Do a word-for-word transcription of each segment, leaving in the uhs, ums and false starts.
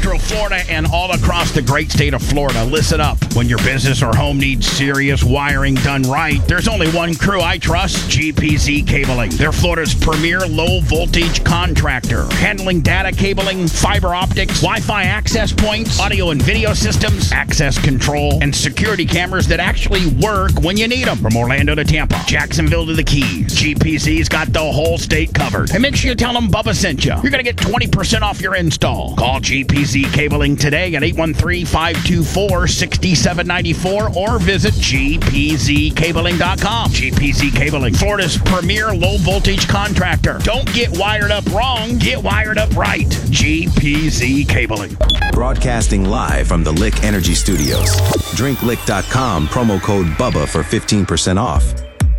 Central Florida and all across the great state of Florida. Listen up. When your business or home needs serious wiring done right, there's only one crew I trust, G P Z Cabling. They're Florida's premier low-voltage contractor, handling data cabling, fiber optics, Wi-Fi access points, audio and video systems, access control, and security cameras that actually work when you need them. From Orlando to Tampa, Jacksonville to the Keys, G P Z's got the whole state covered. And make sure you tell them Bubba sent you. You're going to get twenty percent off your install. Call G P Z Cabling today at eight one three, five two four, six seven nine four or visit G P Z cabling dot com. G P Z Cabling, Florida's premier low-voltage contractor. Don't get wired up wrong. Get wired up right. G P Z Cabling. Broadcasting live from the Lick Energy Studios. drink lick dot com, promo code BUBBA for fifteen percent off.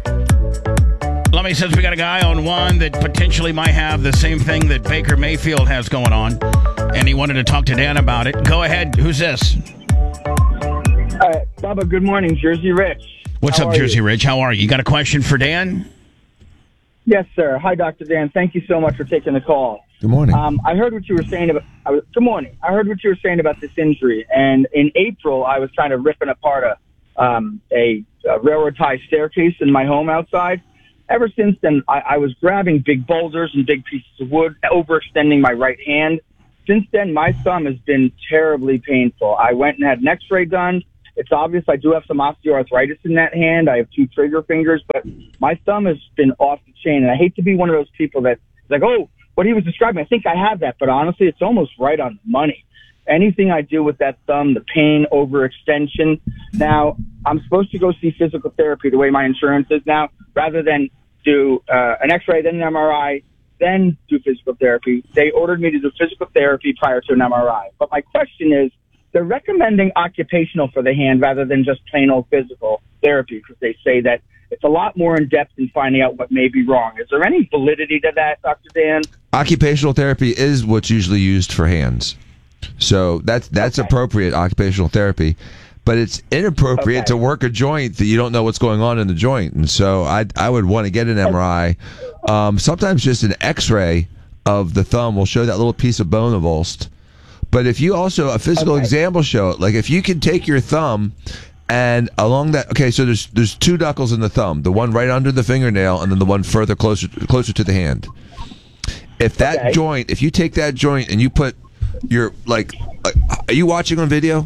Lummy says we got a guy on one that potentially might have the same thing that Baker Mayfield has going on, and he wanted to talk to Dan about it. Go ahead. Who's this? Uh, Bubba, good morning. Jersey Rich. What's How up, are Jersey you? Rich? How are you? You got a question for Dan? Yes, sir. Hi, Doctor Dan. Thank you so much for taking the call. Good morning. Um, I heard what you were saying about. I was, good morning. I heard what you were saying about this injury, and in April, I was kind of ripping apart a um, a, a railroad tie staircase in my home outside. Ever since then, I, I was grabbing big boulders and big pieces of wood, overextending my right hand. Since then, my thumb has been terribly painful. I went and had an X-ray done. It's obvious I do have some osteoarthritis in that hand. I have two trigger fingers, but my thumb has been off the chain. And I hate to be one of those people that's like, oh, what he was describing, I think I have that. But honestly, it's almost right on the money. Anything I do with that thumb, the pain, overextension. Now, I'm supposed to go see physical therapy the way my insurance is now, rather than do uh, an X-ray, then an M R I, then do physical therapy. They ordered me to do physical therapy prior to an M R I. But my question is, they're recommending occupational for the hand rather than just plain old physical therapy because they say that it's a lot more in-depth in finding out what may be wrong. Is there any validity to that, Doctor Dan? Occupational therapy is what's usually used for hands. So that's that's Okay. appropriate occupational therapy. But it's inappropriate Okay. to work a joint that you don't know what's going on in the joint. And so I I would want to get an M R I. Um, sometimes just an X-ray of the thumb will show that little piece of bone avulsed. But if you also, a physical Okay. exam will show it. Like if you can take your thumb and along that, okay, so there's there's two knuckles in the thumb, the one right under the fingernail and then the one further closer closer to the hand. If that Okay. joint, if you take that joint and you put your, like, like are you watching on video?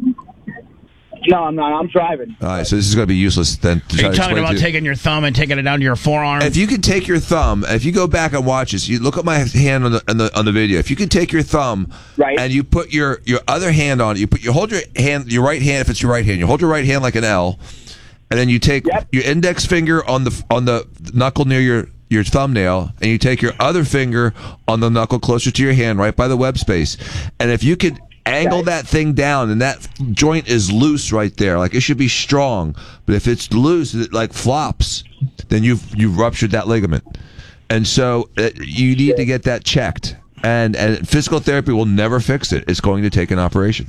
No, I'm not. I'm driving. All right, so this is going to be useless then. To Are try you to talking explain about to you. taking your thumb and taking it down to your forearm? If you can take your thumb, if you go back and watch this, you look at my hand on the on the on the video. If you can take your thumb Right. and you put your, your other hand on it, you put you hold your hand, your right hand. If it's your right hand, you hold your right hand like an L, and then you take Yep. your index finger on the on the knuckle near your your thumbnail, and you take your other finger on the knuckle closer to your hand, right by the web space. And if you could angle Okay. that thing down, and that joint is loose right there, like it should be strong, but if it's loose, it like flops, then you've you've ruptured that ligament. And so uh, you need to get that checked. And and physical therapy will never fix it. It's going to take an operation.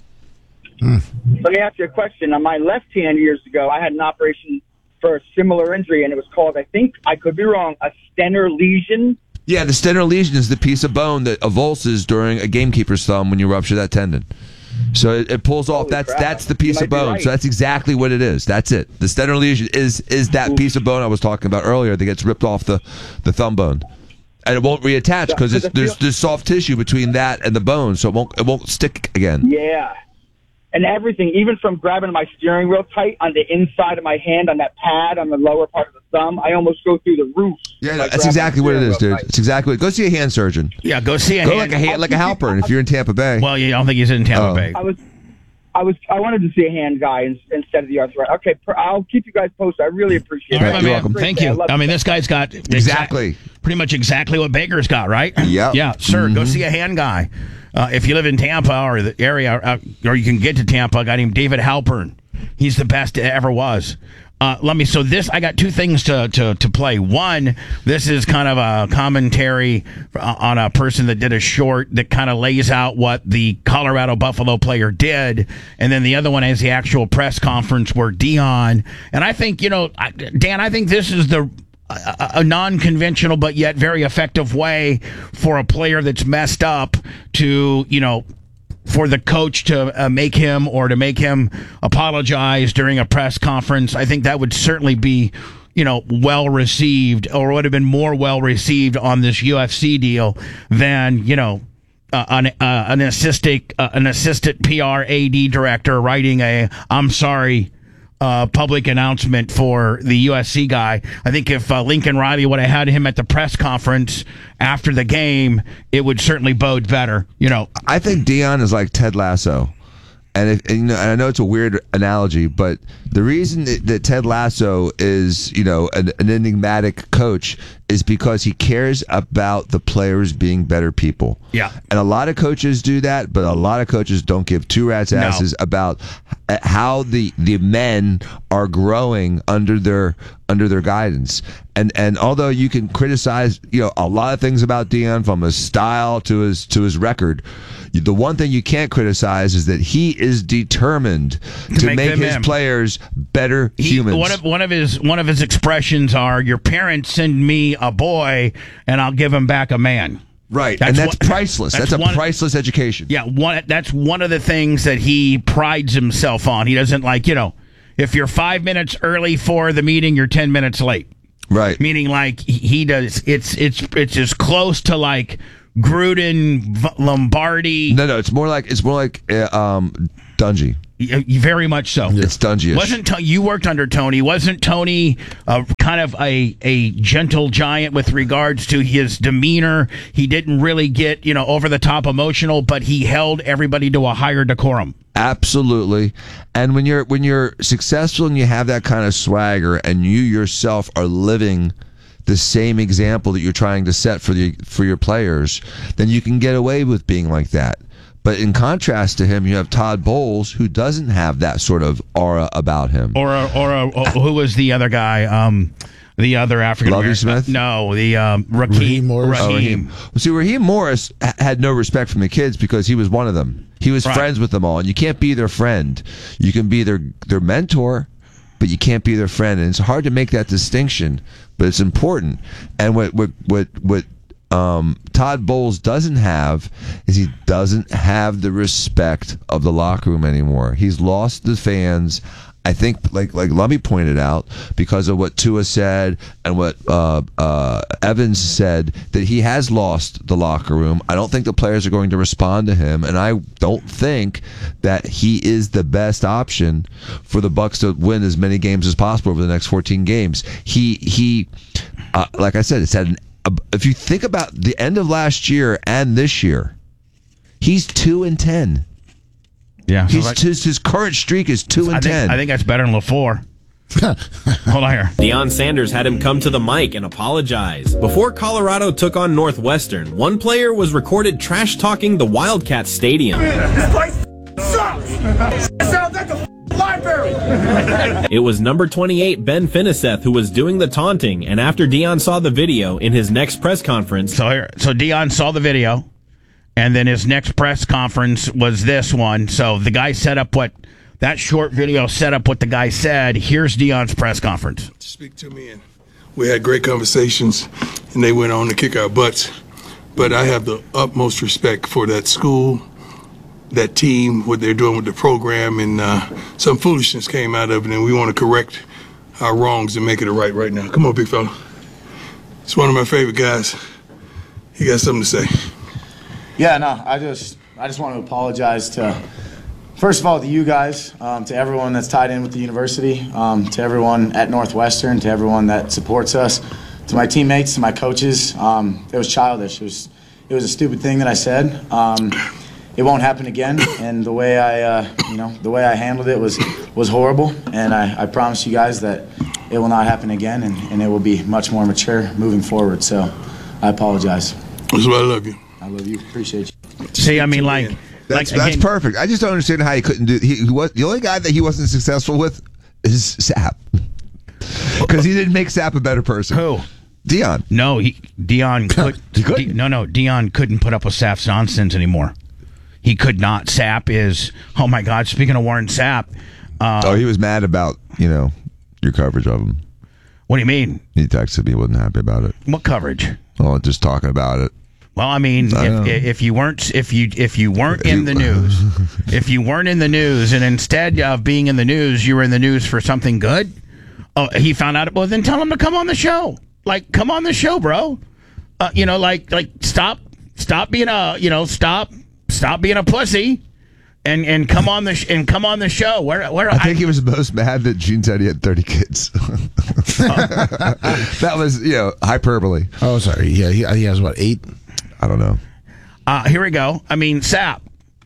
Let me ask you a question. On my left hand years ago, I had an operation for a similar injury, and it was called, I think, I could be wrong, a Stenner lesion. Yeah, the Stenner lesion is the piece of bone that avulses during a gamekeeper's thumb when you rupture that tendon. So it, it pulls off. Holy That's crap. that's the piece You of might be bone. right. So that's exactly what it is. That's it. The Stenner lesion is is that piece of bone I was talking about earlier that gets ripped off the, the thumb bone, and it won't reattach because So- it's so the there's feel- there's soft tissue between that and the bone, so it won't it won't stick again. Yeah. And everything, even from grabbing my steering wheel tight on the inside of my hand, on that pad on the lower part of the thumb, I almost go through the roof. Yeah, if I no, that's grab my exactly what it steering is, wheel dude. tight. It's exactly what. Go see a hand surgeon. yeah, go see a Go hand. like a hand, like a Halpern if you're in Tampa Bay. Well, yeah, I don't think he's in Tampa Oh. Bay. I was, I was, I wanted to see a hand guy in, instead of the arthritis. Okay, per, I'll keep you guys posted. I really appreciate All it. right, my You're man. welcome. Great Thank day. you. love I mean, this guy's got exact- Exactly. pretty much exactly what Baker's got, right? Yep. Yeah, sir. Go see a hand guy. Uh, if you live in Tampa or the area, uh, or you can get to Tampa, a guy named David Halpern. He's the best it ever was. Uh, let me. So this, I got two things to, to, to play. One, this is kind of a commentary on a person that did a short that kind of lays out what the Colorado Buffalo player did, and then the other one is the actual press conference where Dion. And I think, you know, I- Dan, I think this is the a, a non-conventional but yet very effective way for a player that's messed up to, you know, for the coach to uh, make him or to make him apologize during a press conference, I think that would certainly be, you know, well received, or would have been more well received on this U F C deal than, you know, uh, an uh, an assistant uh, an assistant P R A D director writing a "I'm sorry" uh, public announcement for the U F C guy. I think if uh, Lincoln Riley would have had him at the press conference after the game, it would certainly bode better. You know, I think Deion is like Ted Lasso. And, if, and, you know, and I know it's a weird analogy, but the reason that, that Ted Lasso is, you know, an, an enigmatic coach is because he cares about the players being better people. Yeah. And a lot of coaches do that, but a lot of coaches don't give two rats' asses No. about how the the men are growing under their under their guidance. And and although you can criticize, you know, a lot of things about Deion, from his style to his to his record, the one thing you can't criticize is that he is determined to, To make, make them his him. players better He- humans. One of one of his one of his expressions are, "Your parents send me a boy, and I'll give him back a man." right, That's and that's what- priceless. That's, that's a one- priceless education. Yeah, one that's one of the things that he prides himself on. He doesn't like, you know, if you're five minutes early for the meeting, you're ten minutes late. Right. Meaning, like he- he does. It's it's it's as close to like Gruden, V- Lombardi. No, no, it's more like it's more like uh, um, Dungy. Y- Very much so. It's Dungy-ish. Wasn't To- you worked under Tony? Wasn't Tony uh, kind of a a gentle giant with regards to his demeanor? He didn't really get, you know, over the top emotional, but he held everybody to a higher decorum. Absolutely. And when you're when you're successful and you have that kind of swagger, and you yourself are living the same example that you're trying to set for the for your players, then you can get away with being like that. But in contrast to him, you have Todd Bowles, who doesn't have that sort of aura about him. Or a, or a, or who was the other guy? Um, the other African Lovie American. Smith? No, the um, Raheem, Raheem Morris. Oh, Raheem. Raheem. Well, see, Raheem Morris ha- had no respect from the kids because he was one of them. He was Right. friends with them all, and you can't be their friend. You can be their their mentor, but you can't be their friend. And it's hard to make that distinction, but it's important. And what what what what um, Todd Bowles doesn't have is he doesn't have the respect of the locker room anymore. He's lost the fans. I think, like like Lummy pointed out, because of what Tua said and what uh, uh, Evans said, that he has lost the locker room. I don't think the players are going to respond to him, and I don't think that he is the best option for the Bucs to win as many games as possible over the next fourteen games. He he, uh, like I said, it's had an, uh, if you think about the end of last year and this year, he's two and ten. Yeah, so He's like- his, his current streak is two and I think, ten. I think that's better than LaFleur. Hold on here. Deion Sanders had him come to the mic and apologize. Before Colorado took on Northwestern, one player was recorded trash-talking the Wildcat Stadium. This place sucks! It sounds like a library! It was number twenty-eight, Ben Finiseth, who was doing the taunting, and after Deion saw the video, in his next press conference, So here, so Deion saw the video, and then his next press conference was this one. So the guy set up what that short video set up what the guy said. Here's Deion's press conference. Speak to me, and we had great conversations, and they went on to kick our butts. But I have the utmost respect for that school, that team, what they're doing with the program, and uh, some foolishness came out of it, and we want to correct our wrongs and make it right right now. Come on, big fella. It's one of my favorite guys. He got something to say. Yeah, no, I just I just want to apologize to, first of all, to you guys, um, to everyone that's tied in with the university, um, to everyone at Northwestern, to everyone that supports us, to my teammates, to my coaches. Um, it was childish. It was it was a stupid thing that I said. Um, it won't happen again. And the way I uh, you know the way I handled it was was horrible. And I, I promise you guys that it will not happen again, and, and it will be much more mature moving forward. So I apologize. That's why I love you. I love you. Appreciate you. See, I mean, like, That's like, that's again, perfect. I just don't understand how he couldn't do. He, he was the only guy that he wasn't successful with is Sapp, because he didn't make Sapp a better person. Who? Deion. No, he Deion could. He couldn't. De, no, no, Deion couldn't put up with Sapp's nonsense anymore. He could not. Sapp is. Oh my God! Speaking of Warren Sapp, uh, Oh, he was mad about you know your coverage of him. what do you mean? He texted me, he wasn't happy about it. What coverage? Oh, just talking about it. Well, I mean, I if, if you weren't if you if you weren't in the news, if you weren't in the news, and instead of being in the news, you were in the news for something good. Oh, he found out. Well, then tell him to come on the show. Like, come on the show, bro. Uh, you know, like like stop stop being a you know stop stop being a pussy. And and come on the sh- and come on the show. Where where I think I, he was most mad that Gene said he had thirty kids. That was, you know, hyperbole. Oh, sorry. Yeah, he, he has what, eight? I don't know. Uh, here we go. I mean, Sap.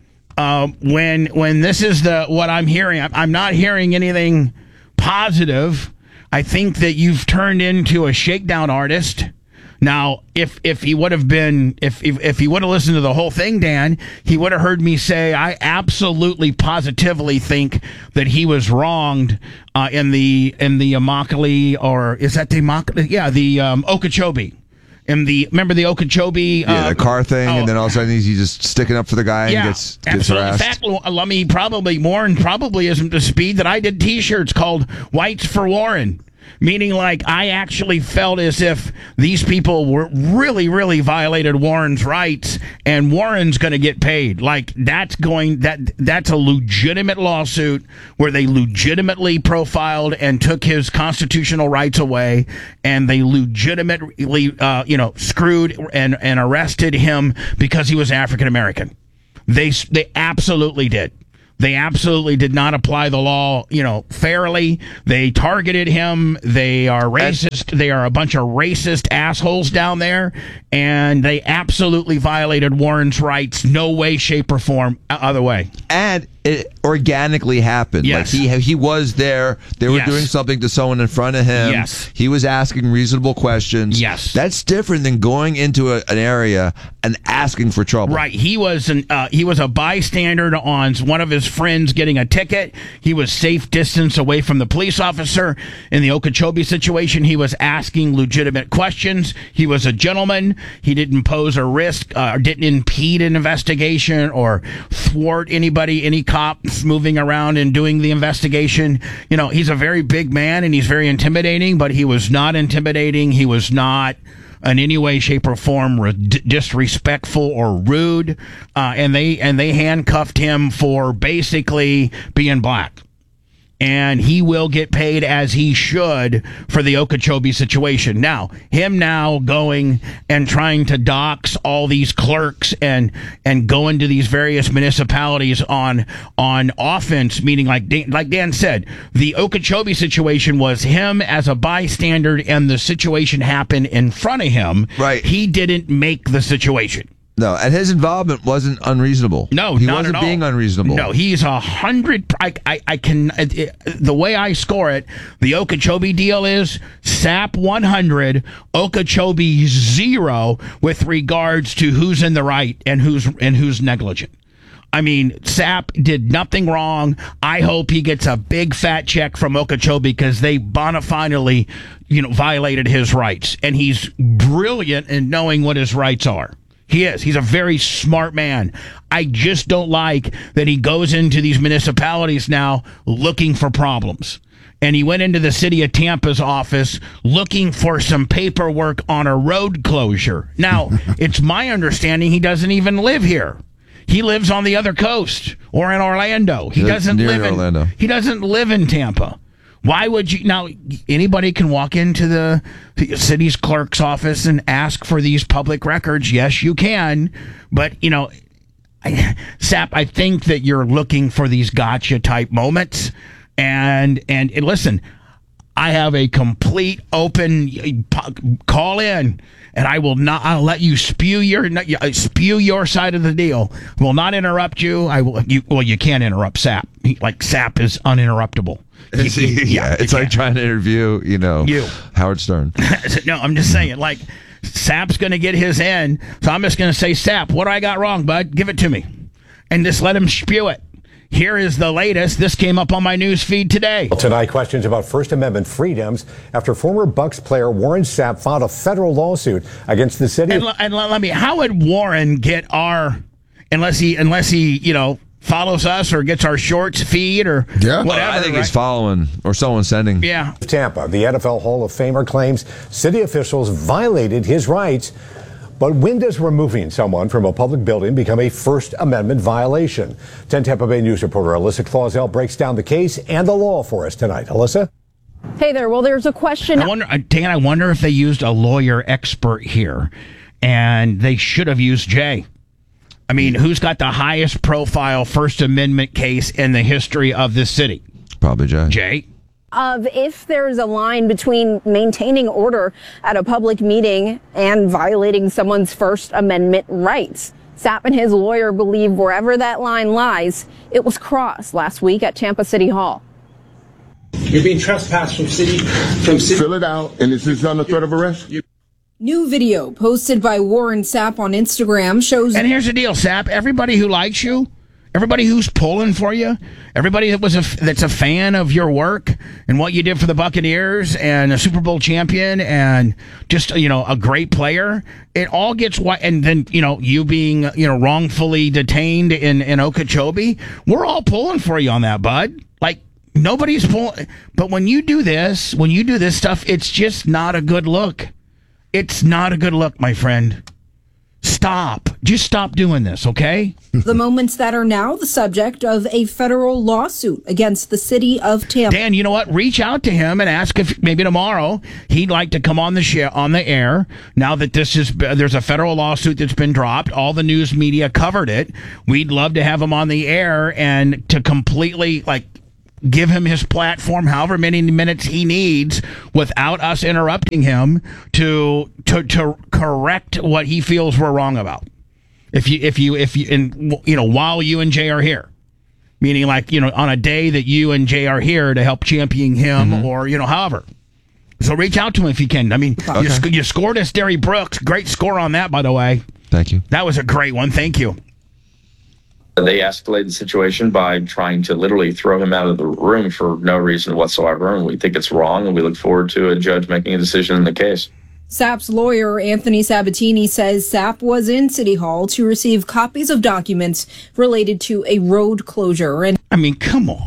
Uh, when when this is the what I'm hearing, I'm, I'm not hearing anything positive. I think that you've turned into a shakedown artist. Now, if if he would have been, if if, if he would have listened to the whole thing, Dan, he would have heard me say, I absolutely, positively think that he was wronged uh, in the in the Immokalee, or is that the Immokalee? Yeah, the um, Okeechobee. In the remember the Okeechobee? Uh, yeah, the car thing, oh, and then all of a sudden he's just sticking up for the guy yeah, and gets gets absolutely. harassed. In fact, let me probably Warren probably isn't the speed that I did T-shirts called "Whites for Warren." Meaning, like, I actually felt as if these people were really, really violated Warren's rights, and Warren's going to get paid. Like, that's going that that's a legitimate lawsuit where they legitimately profiled and took his constitutional rights away, and they legitimately, uh, you know, screwed and and arrested him because he was African American. They they absolutely did. They absolutely did not apply the law, you know, fairly. They targeted him. They are racist. They are a bunch of racist assholes down there, and they absolutely violated Warren's rights. No way, shape, or form other way. And it organically happened. Yes. Like he he was there. They were yes. doing something to someone in front of him. Yes. He was asking reasonable questions. Yes. That's different than going into a, an area and asking for trouble. Right. He was an uh, he was a bystander on one of his friends getting a ticket. He was safe distance away from the police officer. In the Okeechobee situation, he was asking legitimate questions. He was a gentleman. He didn't pose a risk, uh, or didn't impede an investigation or thwart anybody, any cops moving around and doing the investigation. You know, he's a very big man and he's very intimidating, but he was not intimidating. He was not in any way, shape, or form re- disrespectful or rude. Uh, and they and they handcuffed him for basically being black. And he will get paid as he should for the Okeechobee situation. Now, him now going and trying to dox all these clerks and and go into these various municipalities on on offense, meaning like Dan, like Dan said, the Okeechobee situation was him as a bystander, and the situation happened in front of him. Right. He didn't make the situation. No, and his involvement wasn't unreasonable. No, he not wasn't at all. being unreasonable. No, he's a hundred. I, I, I can. It, the way I score it, the Okeechobee deal is Sap one hundred, Okeechobee zero with regards to who's in the right and who's and who's negligent. I mean, Sap did nothing wrong. I hope he gets a big fat check from Okeechobee because they bona fidely, you know, violated his rights, and he's brilliant in knowing what his rights are. He is. He's a very smart man. I just don't like that he goes into these municipalities now looking for problems. And he went into the city of Tampa's office looking for some paperwork on a road closure. Now, it's my understanding he doesn't even live here. He lives on the other coast or in Orlando. He doesn't Near live in Orlando. He doesn't live in Tampa. Why would you now? Anybody can walk into the city's clerk's office and ask for these public records. Yes, you can, but you know, I, Sap, I think that you're looking for these gotcha type moments, and and, and listen, I have a complete open call in, and I will not. I'll let you spew your spew your side of the deal. Will not interrupt you. I will. You, well, you can't interrupt Sap. He, like Sap is uninterruptible. It's, yeah, yeah, it's like trying to interview, you know, you. Howard Stern. No, I'm just saying, like, Sap's going to get his end, so I'm just going to say, Sap, what do I got wrong, bud? Give it to me. And just let him spew it. Here is the latest. This came up on my news feed today. Tonight, questions about First Amendment freedoms after former Bucks player Warren Sapp filed a federal lawsuit against the city. And, and let me, how would Warren get our, unless he, unless he, you know, follows us or gets our shorts feed or yeah. whatever. I think right? he's following or someone sending. Yeah. Tampa, the N F L Hall of Famer claims city officials violated his rights But when does removing someone from a public building become a First Amendment violation? ten Tampa Bay News reporter Alyssa Clausell breaks down the case and the law for us tonight. Alyssa? Hey there. Well, there's a question. I wonder, Dan, I wonder if they used a lawyer expert here, and they should have used Jay. I mean, who's got the highest profile First Amendment case in the history of this city? Probably Jay. Jay? Of if there's a line between maintaining order at a public meeting and violating someone's First Amendment rights. Sapp and his lawyer believe wherever that line lies, it was crossed last week at Tampa City Hall. You're being trespassed from city, from city. Fill it out, and is this under threat of arrest? New video posted by Warren Sapp on Instagram shows. And here's the deal, Sapp. Everybody who likes you, everybody who's pulling for you, everybody that was a, that's a fan of your work and what you did for the Buccaneers and a Super Bowl champion and just, you know, a great player, it all gets what, and then, you know, you being, you know, wrongfully detained in, in Okeechobee, we're all pulling for you on that, bud. Like, nobody's pulling. But when you do this, when you do this stuff, it's just not a good look. It's not a good look, my friend. Stop. Just stop doing this, okay? The moments that are now the subject of a federal lawsuit against the city of Tampa. Dan, you know what? Reach out to him and ask if maybe tomorrow he'd like to come on the show, on the air. Now that this is there's a federal lawsuit that's been dropped, all the news media covered it. We'd love to have him on the air and to completely like give him his platform, however many minutes he needs, without us interrupting him to to to correct what he feels we're wrong about. If you if you if you and you know while you and Jay are here, meaning like you know on a day that you and Jay are here to help champion him, mm-hmm. or you know however. So reach out to him if you can. I mean, okay. you, sc- you scored us, Derry Brooks. Great score on that, by the way. Thank you. That was a great one. Thank you. They escalated the situation by trying to literally throw him out of the room for no reason whatsoever, and we think it's wrong, and we look forward to a judge making a decision in the case. Sapp's lawyer, Anthony Sabatini, says Sapp was in City Hall to receive copies of documents related to a road closure. And I mean, come on.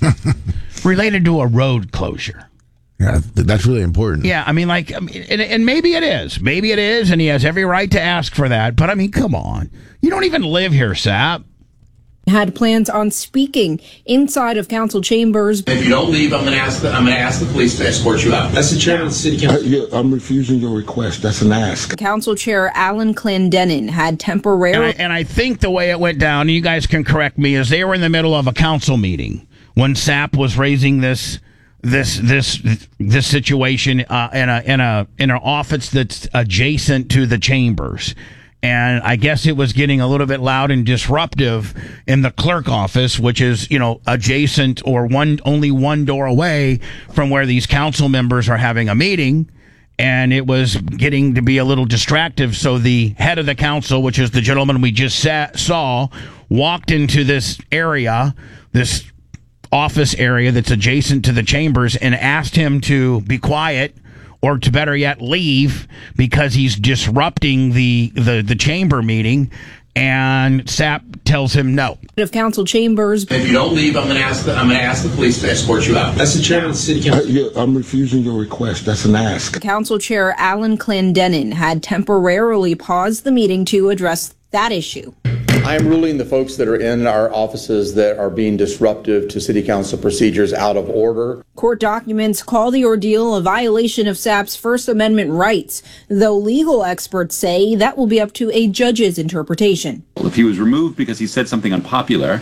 Related to a road closure. Yeah, that's really important. Yeah, I mean, like, I mean, and, and maybe it is. Maybe it is, and he has every right to ask for that. But, I mean, come on. You don't even live here, Sapp. Had plans on speaking inside of council chambers. If you don't leave, I'm going to ask the I'm going to ask the police to escort you out. That's the chairman of the city council. Uh, yeah, I'm refusing your request. That's an ask. Council Chair Alan Clendenin had temporarily. And I, and I think the way it went down, and you guys can correct me, is they were in the middle of a council meeting when Sapp was raising this this this this situation uh, in a in a in an office that's adjacent to the chambers. And I guess it was getting a little bit loud and disruptive in the clerk office, which is, you know, adjacent or one only one door away from where these council members are having a meeting. And it was getting to be a little distractive. So the head of the council, which is the gentleman we just sat, saw, walked into this area, this office area that's adjacent to the chambers, and asked him to be quiet, or to better yet, leave, because he's disrupting the, the, the chamber meeting. And Sapp tells him no. Of council chambers. If you don't leave, I'm going to ask the I'm going to ask the police to escort you out. That's the chairman of the city council. Uh, yeah, I'm refusing your request. That's an ask. Council Chair Alan Clendenin had temporarily paused the meeting to address that issue. I am ruling the folks that are in our offices that are being disruptive to city council procedures out of order. Court documents call the ordeal a violation of Sapp's First Amendment rights, though legal experts say that will be up to a judge's interpretation. If he was removed because he said something unpopular,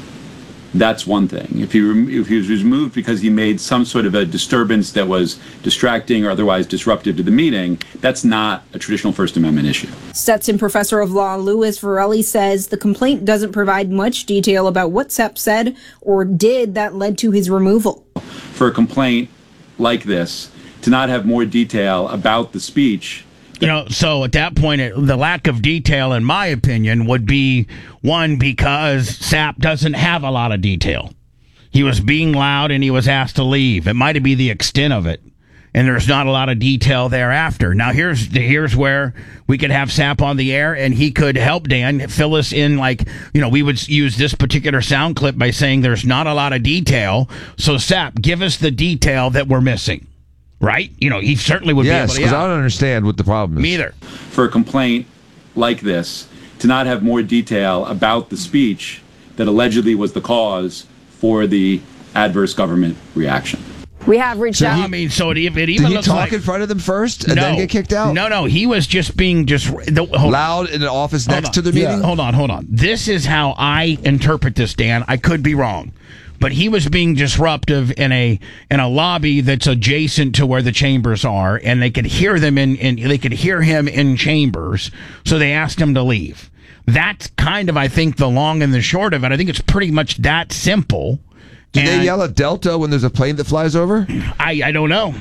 that's one thing. If he, rem- if he was removed because he made some sort of a disturbance that was distracting or otherwise disruptive to the meeting, that's not a traditional First Amendment issue. Stetson professor of law Louis Varelli says the complaint doesn't provide much detail about what Sapp said or did that led to his removal. For a complaint like this, to not have more detail about the speech. You know, so at that point, it, the lack of detail, in my opinion, would be, one, because Sapp doesn't have a lot of detail. He was being loud and he was asked to leave. It might be the extent of it. And there's not a lot of detail thereafter. Now, here's here's where we could have Sapp on the air and he could help Dan fill us in. Like, you know, we would use this particular sound clip by saying there's not a lot of detail. So, Sapp, give us the detail that we're missing. Right? You know, he certainly would yes, be able to. Yes, because yeah. I don't understand what the problem is. Me either. For a complaint like this to not have more detail about the speech that allegedly was the cause for the adverse government reaction. We have reached so out. I mean, so it, it even Did he looks talk like in front of them first and no, then get kicked out? No, no, he was just being just the, loud in the office hold next on. to the meeting. Yeah. Hold on, hold on. This is how I interpret this, Dan. I could be wrong, but he was being disruptive in a in a lobby that's adjacent to where the chambers are, and they could hear them in, in they could hear him in chambers, so they asked him to leave. That's kind of, I think, the long and the short of it. I think it's pretty much that simple. Do and they yell at Delta when there's a plane that flies over? I, I don't know.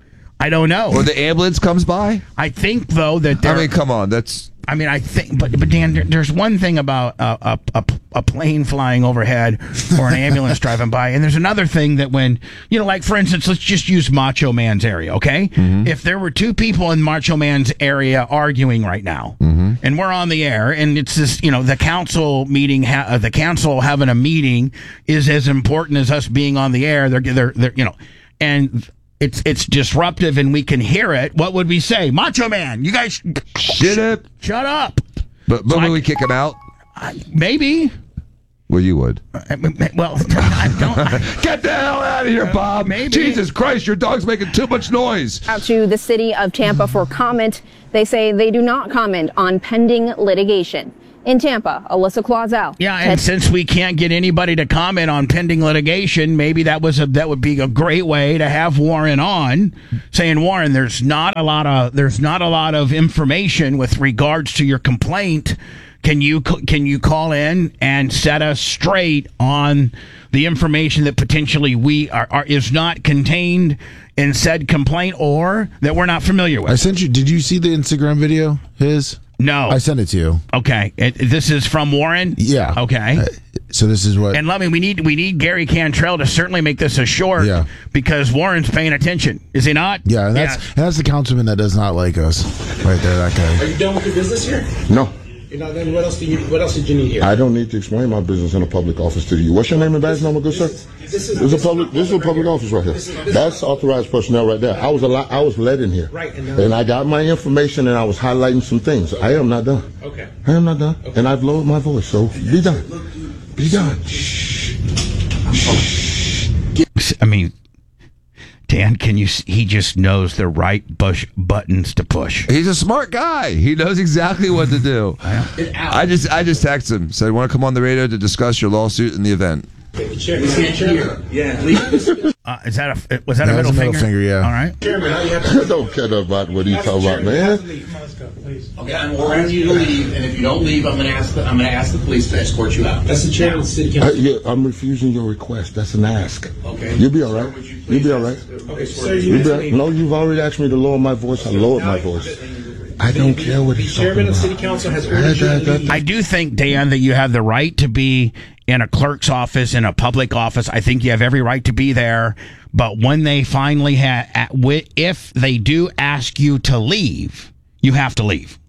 I don't know. Or the ambulance comes by? I think, though, that I mean, come on. That's... I mean, I think, but but Dan, there, there's one thing about a, a, a, a plane flying overhead or an ambulance driving by, and there's another thing that when, you know, like, for instance, let's just use Macho Man's area, okay? Mm-hmm. If there were two people in Macho Man's area arguing right now, mm-hmm. and we're on the air, and it's this, you know, the council meeting, ha- uh, the council having a meeting is as important as us being on the air. They're, they're, they're you know, and it's it's disruptive and we can hear it. What would we say? Macho Man, you guys shut up. Shut up. But, but so would I, we kick him out? I, maybe. Well, you would. Uh, well, I don't. I, Get the hell out of here, Bob. Maybe. Jesus Christ, your dog's making too much noise. Out to the city of Tampa for comment. They say they do not comment on pending litigation. In Tampa, Alyssa Clausel. Yeah, and since we can't get anybody to comment on pending litigation, maybe that was a that would be a great way to have Warren on, saying, Warren, there's not a lot of there's not a lot of information with regards to your complaint. Can you can you call in and set us straight on the information that potentially we are, are is not contained in said complaint or that we're not familiar with? I sent you. Did you see the Instagram video? His. No. I sent it to you. Okay. It, this is from Warren? Yeah. Okay. Uh, so this is what... And let me, we need we need Gary Cantrell to certainly make this a short yeah. because Warren's paying attention. Is he not? Yeah, and that's, yeah. And that's the councilman that does not like us. Right there, that guy. Are you done with your business here? No. You know, then what else do you what else did you need here? I don't need to explain my business in a public office to you. What's your name and badge number, good sir? This is, this is, this is a public this is a public office right here. This is, this That's authorized personnel right there. I was a lot, I was led in here. Right. And, and I got my information and I was highlighting some things. I am not done. Okay. I am not done. Okay. And I've lowered my voice, so be done. Be done. Shh. I mean, Dan, can you? He just knows the right bush buttons to push. He's a smart guy. He knows exactly what to do. I just, I just texted him. Said, "Want to come on the radio to discuss your lawsuit in the event?" Chair, we can't hear. Yeah, leave. Uh, is that a was that that a middle, a middle finger? finger? Yeah. All right. Chairman, how you have to... I don't care about what he's talking about, man. Okay, I'm ordering you to leave, and if you don't leave, I'm going to ask the I'm going to ask the police to escort you out. That's the chairman of the city council. I, yeah, I'm refusing your request. That's an ask. Okay. You'll be all right. You You'll be all right. Okay, sir, You'll be all right. No, you've already asked me to lower my voice. I lowered my voice. I don't care what he's talking about. Chairman of city council has ordered you to leave. I do think, Dan, that you have the right to be in a clerk's office, in a public office. I think you have every right to be there. But when they finally have, if they do ask you to leave, you have to leave.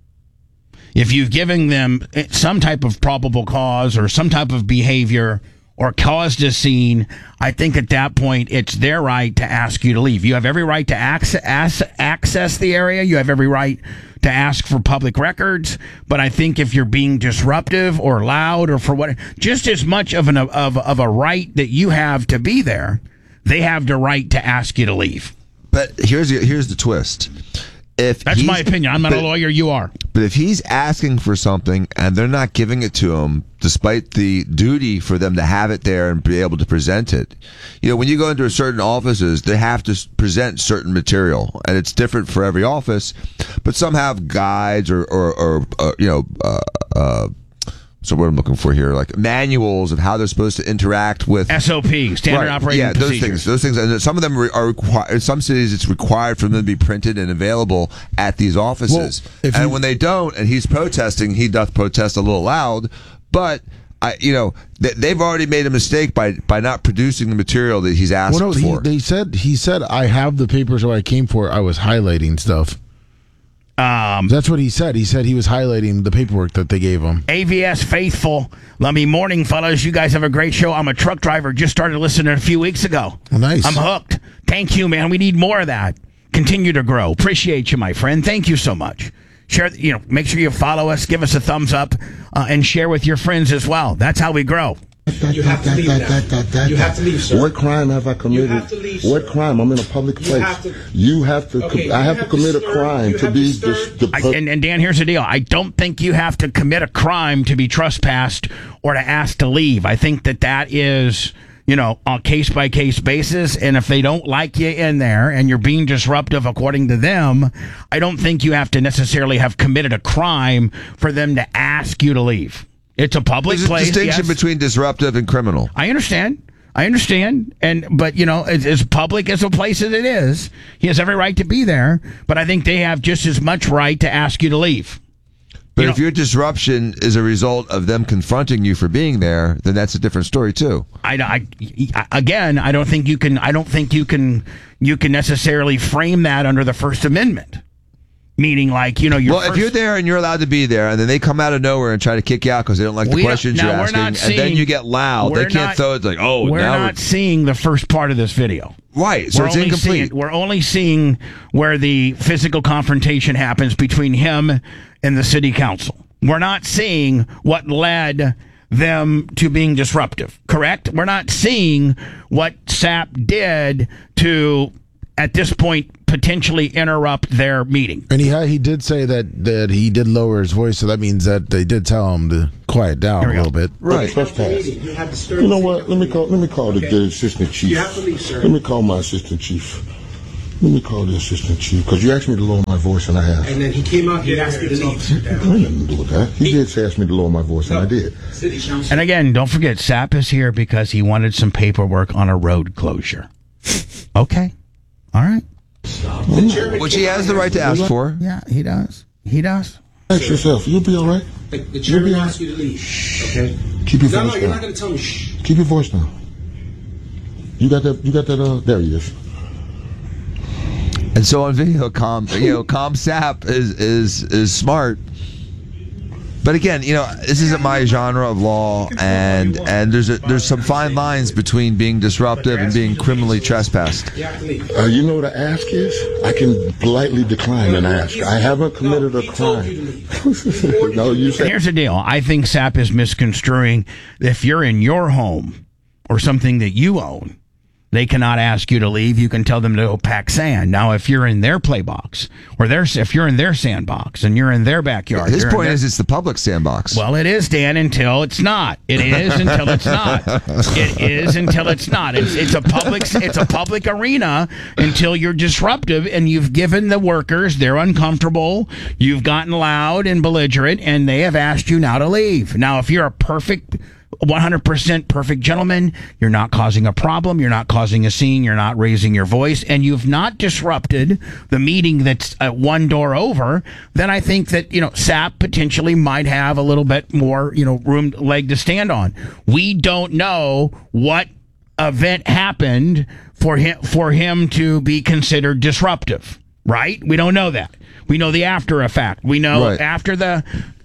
If you've given them some type of probable cause or some type of behavior or caused a scene, I think at that point it's their right to ask you to leave. You have every right to access, access the area. You have every right to ask for public records. But I think if you're being disruptive or loud or for what, just as much of an of of a right that you have to be there, they have the right to ask you to leave. But here's the, here's the twist. If That's my opinion. I'm not but, a lawyer. You are. But if he's asking for something and they're not giving it to him, despite the duty for them to have it there and be able to present it, you know, when you go into certain offices, they have to present certain material, and it's different for every office. But some have guides or, or, or uh, you know, uh, uh, so what I'm looking for here, like manuals of how they're supposed to interact with S O P, standard right. operating yeah, procedures. those things, those things, and some of them are required. In some cities, it's required for them to be printed and available at these offices. Well, and you, when they don't, and he's protesting, he doth protest a little loud, but. I, you know, they, they've already made a mistake by, by not producing the material that he's asked well, no, for. He, they said he said I have the papers where I came for. I was highlighting stuff. Um, That's what he said. He said he was highlighting the paperwork that they gave him. A V S Faithful. Let me morning, fellas. You guys have a great show. I'm a truck driver. Just started listening a few weeks ago. Well, nice. I'm hooked. Thank you, man. We need more of that. Continue to grow. Appreciate you, my friend. Thank you so much. Share, you know, make sure you follow us, give us a thumbs up, uh, and share with your friends as well. That's how we grow. You have to leave now. You have to leave, sir. What crime have I committed? You have to leave, sir. What crime? I'm in a public place. You have to. You have to, okay, I have, have to commit a crime to be this. I, and, and Dan, here's the deal. I don't think you have to commit a crime to be trespassed or to ask to leave. I think that that is, you know, on a case-by-case basis, and if they don't like you in there and you're being disruptive according to them, I don't think you have to necessarily have committed a crime for them to ask you to leave. It's a public There's place. There's a distinction yes. between disruptive and criminal. I understand. I understand. And but, you know, as, as public as a place as it is, he has every right to be there, but I think they have just as much right to ask you to leave. But you if know, your disruption is a result of them confronting you for being there, then that's a different story too. I, I, again, I don't think you can. I don't think you can. You can necessarily frame that under the First Amendment, meaning like you know. Your well, first, if you're there and you're allowed to be there, and then they come out of nowhere and try to kick you out because they don't like the we questions now you're we're asking, not and seeing, then you get loud, they can't not, throw it like, oh, we're now not we're, seeing the first part of this video. Right, so we're it's only incomplete. Seeing, we're only seeing where the physical confrontation happens between him and the city council. We're not seeing what led them to being disruptive, correct? We're not seeing what S A P did to, at this point, potentially interrupt their meeting. And he had, he did say that, that he did lower his voice, so that means that they did tell him to quiet down a little bit. Right. Trespass. You know what? Let me call. Let me call the, the assistant chief. You have to leave, sir. Let me call my assistant chief. Let me call the assistant chief because you asked me to lower my voice and I have. And then he came out here and asked you to leave. Sir, that had nothing to do with that. He did say ask me to lower my voice and I did. And again, don't forget, S A P is here because he wanted some paperwork on a road closure. Okay. All right. Which he has the right to ask for. Yeah, he does. He does. Ask yourself. You'll be all right. The, the chairman asked you to leave. Okay. Keep your no, voice no, down. you're not going to tell me. Shh. Keep your voice down. You got that? You got that? Uh, there he is. And so on video, com you know, com S A P is is is smart. But again, you know, this isn't my genre of law, and and there's a, there's some fine lines between being disruptive and being criminally trespassed. Uh, you know what a ask is? I can politely decline an ask. I haven't committed a crime. No, you said. Here's the deal. I think S A P is misconstruing. If you're in your home or something that you own, they cannot ask you to leave. You can tell them to go pack sand. Now, if you're in their play box, or their, if you're in their sandbox and you're in their backyard. His point their, is it's the public sandbox. Well, it is, Dan, until it's not. It is until it's not. It is until it's not. It's, it's a public it's a public arena until you're disruptive and you've given the workers, they're uncomfortable, you've gotten loud and belligerent, and they have asked you now to leave. Now, if you're a perfect one hundred percent perfect gentleman, you're not causing a problem, you're not causing a scene, you're not raising your voice, and you've not disrupted the meeting that's at one door over, then I think that, you know, S A P potentially might have a little bit more, you know, room, leg to stand on. We don't know what event happened for him, for him to be considered disruptive, right? We don't know that. We know the after effect. We know right. after the...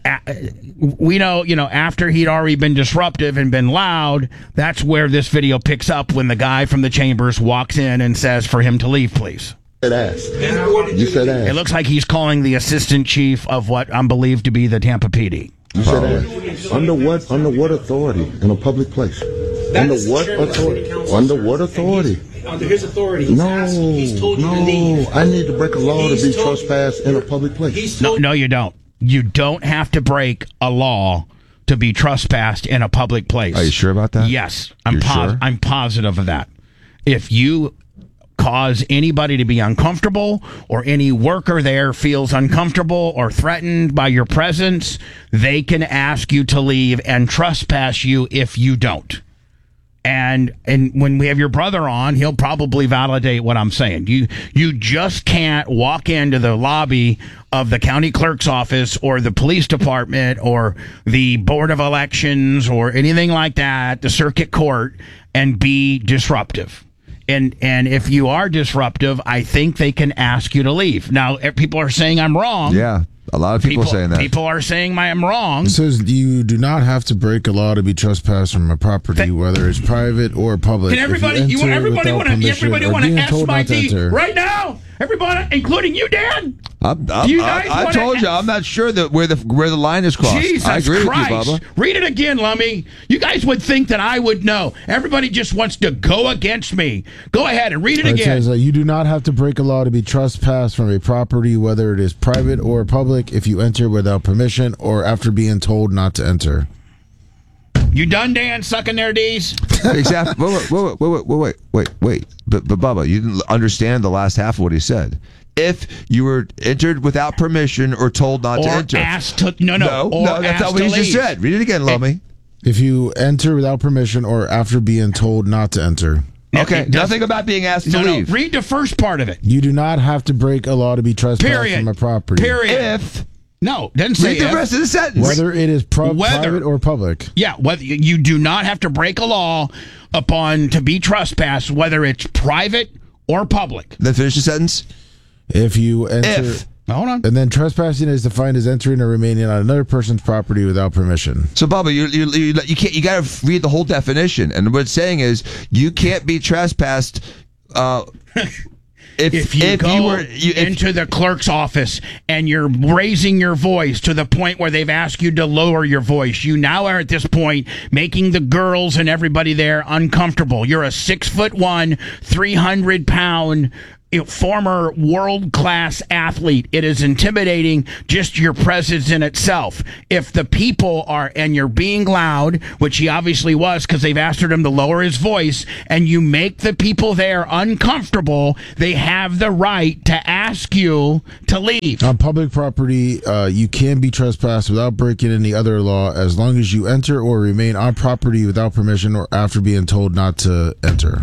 we know, you know, after he'd already been disruptive and been loud, that's where this video picks up when the guy from the chambers walks in and says for him to leave, please. You said ask. You said ask. It looks like he's calling the assistant chief of what I'm believed to be the Tampa P D. You said ask. Under what? Under what authority in a public place? Under what authority? Under what authority? Under his authority, he's no, asked, he's told you no, to leave. I need to break a law He's to be told, trespassed in a public place. No, no, you don't. You don't have to break a law to be trespassed in a public place. Are you sure about that? Yes, I'm You're pos- sure? I'm positive of that. If you cause anybody to be uncomfortable or any worker there feels uncomfortable or threatened by your presence, they can ask you to leave and trespass you if you don't. And and when we have your brother on, he'll probably validate what I'm saying. You you just can't walk into the lobby of the county clerk's office or the police department or the board of elections or anything like that, the circuit court, and be disruptive. And and if you are disruptive, I think they can ask you to leave. Now, people are saying I'm wrong. Yeah. A lot of people, people saying that. People are saying I'm wrong. It says you do not have to break a law to be trespassed from a property, whether it's private or public. Can everybody? You, you want everybody want to? Everybody want to S my D right now? Everybody, including you, Dan. I'm, I'm, You I, guys I wanna- told you, I'm not sure that where the where the line is crossed. Jesus I agree Christ. with you, Bubba. Read it again, Lummy. You guys would think that I would know. Everybody just wants to go against me. Go ahead and read it It again. says uh, you do not have to break a law to be trespassed from a property, whether it is private or public, if you enter without permission or after being told not to enter. You done, Dan, sucking their D's? Exactly. Wait, wait, wait, wait, wait, wait, wait, wait. But, but Bubba, you didn't understand the last half of what he said. If you were entered without permission or told not Or to enter, asked to no no, no, or no that's not asked what to he just leave. said. Read it again, Lummy. If you enter without permission or after being told not to enter. Okay, nothing about being asked to No, no. leave. Read the first part of it. You do not have to break a law to be trespassed Period. from a property. Period. If no, doesn't say read the if. rest of the sentence. Whether it is pro- Whether. private or public. Yeah, whether you you do not have to break a law upon to be trespassed, whether it's private or public. Then finish the sentence. If you enter, If. Hold on. and then trespassing is defined as entering or remaining on another person's property without permission. So, Bubba, you you you, you can't. You got to read the whole definition. And what it's saying is, you can't be trespassed. Uh, if If you if go you were you, if, into the clerk's office and you're raising your voice to the point where they've asked you to lower your voice, you now are at this point making the girls and everybody there uncomfortable. You're a six foot one, three hundred pound former world-class athlete. It is intimidating just your presence in itself. If the people are, and you're being loud, which he obviously was because they've asked him to lower his voice, and you make the people there uncomfortable, they have the right to ask you to leave. On public property, uh, you can be trespassed without breaking any other law as long as you enter or remain on property without permission or after being told not to enter.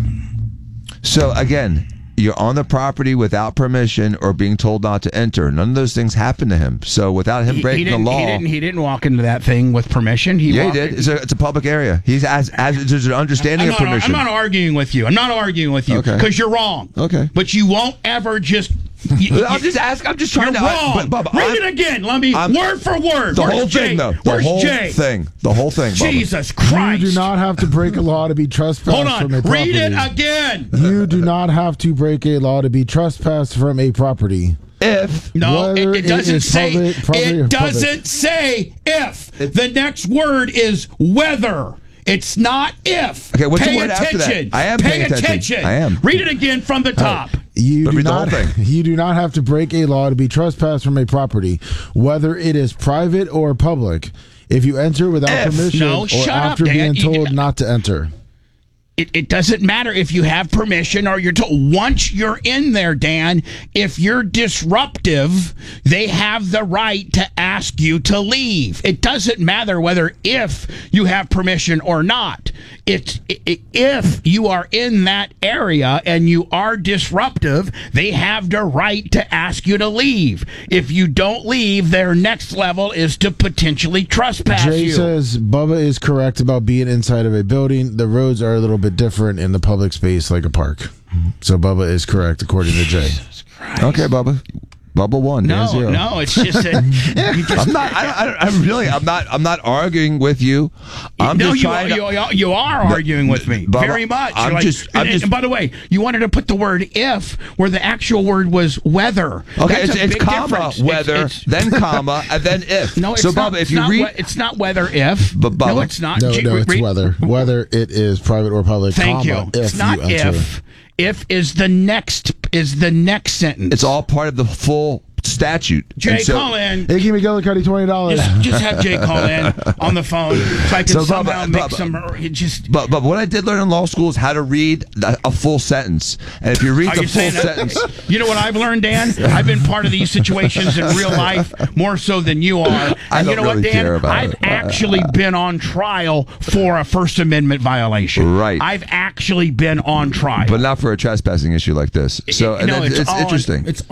so again, you're on the property without permission or being told not to enter. None of those things happened to him. So without him He- breaking he the didn't, law, He didn't, he didn't walk into that thing with permission. He yeah, he walked did. in- It's a, it's a public area. He's as as there's an understanding I'm of not, permission. I'm not arguing with you. I'm not arguing with you Okay. because you're wrong. Okay. But you won't ever just. You, I'm just asking. I'm just trying you're to. wrong. But, Bubba, Read I'm- it again. Let me I'm- word for word. The Where's whole Jay? thing, though. The Where's whole Jay? thing. The whole thing. Bubba. Jesus Christ. You do not have to break a law to be trespassed Hold on. from a property. Read it again. You do not have to break a law to be trespassed from a property. If No, it, Whether it doesn't is say. public- private or It public. doesn't say if. The next word is whether. It's not if. Okay, what's the Pay word after that? attention. I am Pay paying attention. I am. Read it again from the top. You But do read the whole not. thing. You do not have to break a law to be trespassed from a property, whether it is private or public. If you enter without If. permission No, or shut up, after Dan. being You- told not to enter. It, it doesn't matter if you have permission or you're told. Once you're in there, Dan, if you're disruptive, they have the right to ask you to leave. It doesn't matter whether if you have permission or not. It's i- i- if you are in that area and you are disruptive, they have the right to ask you to leave. If you don't leave, their next level is to potentially trespass Jay you. says Bubba is correct about being inside of a building. The roads are a little bit different in the public space, like a park. So Bubba is correct according to Jay. Okay, Bubba. Bubba one. Dan No, zero. no, it's just that you just, I'm not. I, I, I'm really. I'm not. I'm not arguing with you. I'm no, just you, trying to. you, you, you are arguing with me Bubba, very much. I'm You're like- just- I'm and, just- and by the way, you wanted to put the word "if" where the actual word was "whether." Okay, That's it's, a it's big comma, difference. It's- whether, it's- then comma, and then if. No, it's so, not. Bubba, if it's you not read, we- it's not whether if. But Bubba- no, it's not. No, G- no, it's read- whether whether it is private or public. Thank comma, you. If It's not you enter. if. If is the next is the next sentence. it's all part of the full statute. Jay, And so- call in. Hey, give me Gilly Cuddy twenty dollars. Just, just have Jay call in on the phone so I can So, Bubba, somehow make Bubba, some. It just But but what I did learn in law school is how to read the, a full sentence. And if you read Are the you full saying that- sentence, You know what I've learned, Dan? I've been part of these situations in real life more so than you are. And I you don't know what, really Dan? care about I've it. actually been on trial for a First Amendment violation. Right. I've actually been on trial. but not for a trespassing issue like this. So and no, it's, it's all- interesting. It's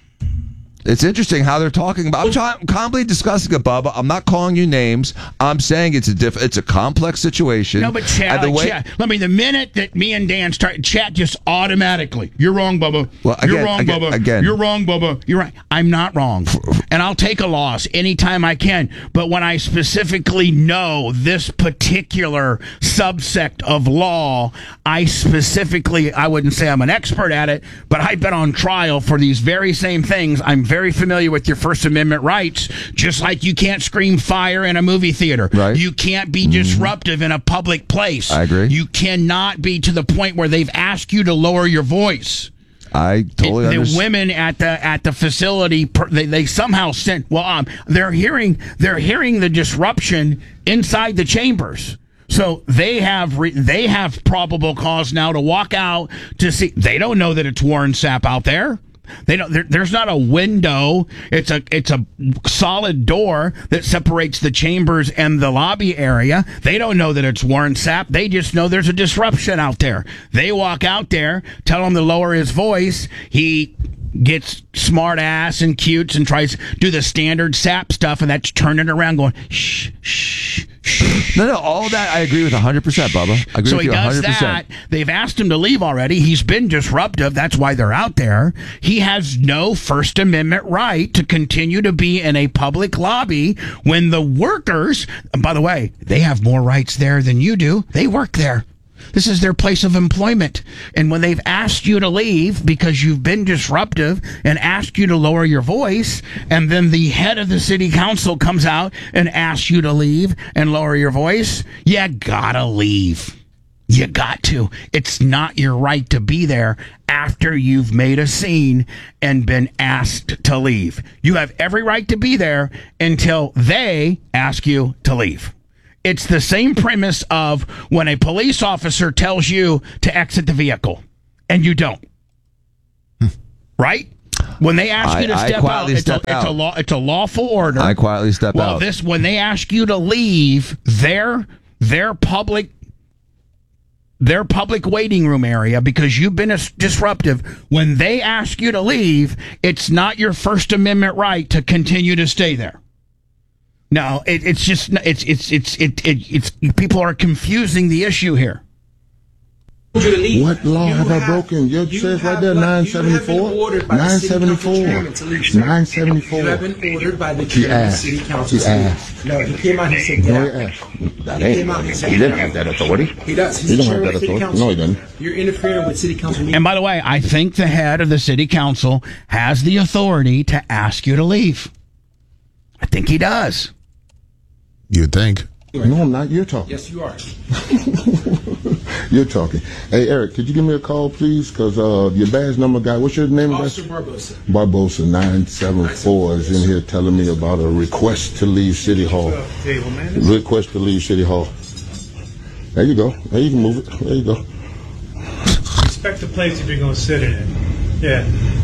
It's interesting how they're talking about. I'm trying, calmly discussing it, Bubba. I'm not calling you names. I'm saying it's a diff, It's a complex situation. No, but chat, And the way- chat. Let me. The minute that me and Dan start chat, just automatically, you're wrong, Bubba. Well, you're again- wrong, again- Bubba. again. You're wrong, Bubba. You're right. I'm not wrong, and I'll take a loss anytime I can. But when I specifically know this particular subsect of law, I specifically, I wouldn't say I'm an expert at it, but I've been on trial for these very same things. I'm very familiar with your First Amendment rights, just like you can't scream fire in a movie theater. Right. You can't be disruptive in a public place. I agree. You cannot be to the point where they've asked you to lower your voice. I totally the understand. women at the at the facility, they, they somehow sent. Well, um, they're hearing they're hearing the disruption inside the chambers, so they have re, they have probable cause now to walk out to see. They don't know that it's Warren Sapp out there. They don't. There, there's not a window. It's a it's a solid door that separates the chambers and the lobby area. They don't know that it's Warren Sapp. They just know there's a disruption out there. They walk out there, tell him to lower his voice. He gets smart ass and cutes and tries to do the standard Sapp stuff, and that's turning around going shh shh shh. No, no, all that I agree with one hundred percent, Bubba. I agree so with he you does one hundred percent. that. They've asked him to leave already. He's been disruptive. That's why they're out there. He has no First Amendment right to continue to be in a public lobby when the workers, and by the way, they have more rights there than you do. They work there. This is their place of employment. And when they've asked you to leave because you've been disruptive and asked you to lower your voice, and then the head of the city council comes out and asks you to leave and lower your voice, you gotta leave. You got to. It's not your right to be there after you've made a scene and been asked to leave. You have every right to be there until they ask you to leave. It's the same premise of when a police officer tells you to exit the vehicle and you don't. Right? When they ask I, you to I step out, it's, step a, out. it's a law. It's a lawful order. I quietly step well, out. this when they ask you to leave their their public their public waiting room area because you've been a disruptive. When they ask you to leave, it's not your First Amendment right to continue to stay there. No, it, it's just it's it's it's it, it it's people are confusing the issue here. What law have, have I broken? You, you says right there, nine seventy-four. nine seventy-four. nine seventy-four. You have been ordered by the chairman of the city council. He asked. No, he came out and said, no, yeah. he asked. That ain't. He, came out and said, he didn't have that authority. He does. He's he the don't chairman have that of city authority. council. No, he doesn't. You're interfering with city council meetings. And by the way, I think the head of the city council has the authority to ask you to leave. I think he does. You would think. No, I'm not. You're talking. Yes, you are. You're talking. Hey, Eric, could you give me a call, please? Because uh, your badge number guy, what's your name? Officer Barbosa. Barbosa, nine seven four is in here telling me about a request to leave City Hall. Request to leave City Hall. There you go. There you can move it. There you go. Respect the place if you're going to sit in it. Yeah.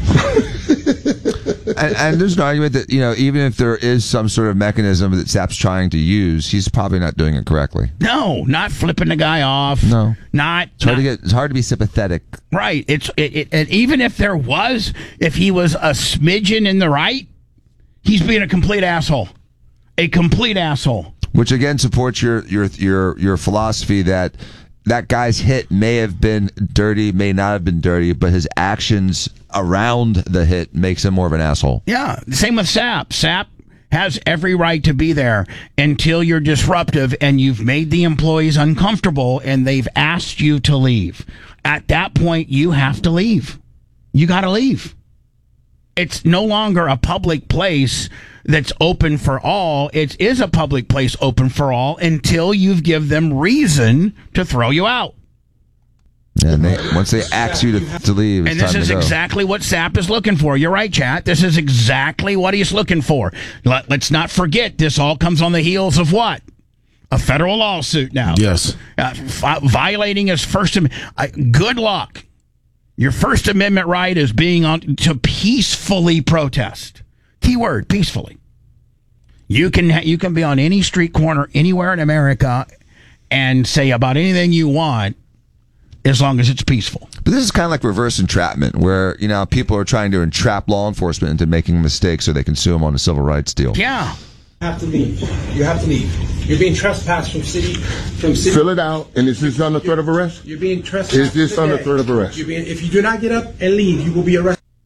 and, and there's an argument that, you know, even if there is some sort of mechanism that Sapp's trying to use, he's probably not doing it correctly. No, not flipping the guy off. No, not. It's hard not, to get. It's hard to be sympathetic. Right. It's it, it, and even if there was, if he was a smidgen in the right, he's being a complete asshole. A complete asshole. Which again supports your your your your philosophy that that guy's hit may have been dirty, may not have been dirty, but his actions around the hit makes him more of an asshole. Yeah, same with Sapp. Sapp has every right to be there until you're disruptive and you've made the employees uncomfortable and they've asked you to leave. At that point, you have to leave. You got to leave. It's no longer a public place that's open for all. It is a public place open for all until you've given them reason to throw you out. Yeah, and they, once they ask you to, to leave, it's and this time is to go. exactly what Sapp is looking for. You're right, chat. This is exactly what he's looking for. Let, let's not forget, this all comes on the heels of what? A federal lawsuit now. Yes. Uh, vi- violating his First Amendment. Uh, good luck. Your First Amendment right is being on to peacefully protest. Keyword, peacefully. You can ha- you can be on any street corner anywhere in America and say about anything you want as long as it's peaceful. But this is kind of like reverse entrapment, where, you know, people are trying to entrap law enforcement into making mistakes so they can sue them on a civil rights deal. Yeah. You have to leave. You have to leave. You're being trespassed from city. From city. Fill it out, and is this under threat of arrest? You're being trespassed. Is this today. under threat of arrest? You're being, if you do not get up and leave, you will be arrested.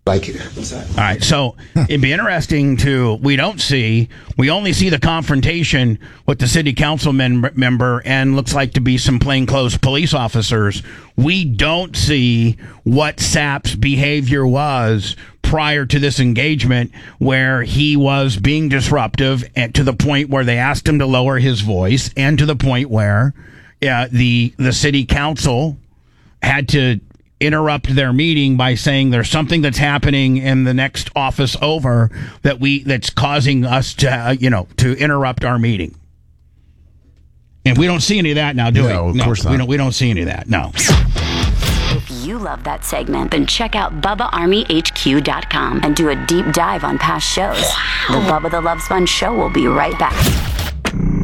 Like it. All right, so it'd be interesting to, we don't see, we only see the confrontation with the city council men, member and looks like to be some plainclothes police officers. We don't see what Sapp's behavior was prior to this engagement, where he was being disruptive and to the point where they asked him to lower his voice, and to the point where uh, the the city council had to interrupt their meeting by saying there's something that's happening in the next office over that we that's causing us to uh, you know to interrupt our meeting. And we don't see any of that now, do no, we? Of no, course not. We don't. We don't see any of that. No. If you love that segment, then check out Bubba Army H Q dot com and do a deep dive on past shows. Wow. The Bubba the Love Sponge Show will be right back.